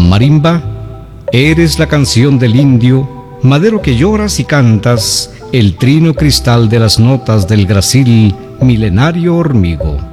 Marimba, eres la canción del indio, madero que lloras y cantas, el trino cristal de las notas del gracil milenario hormigo.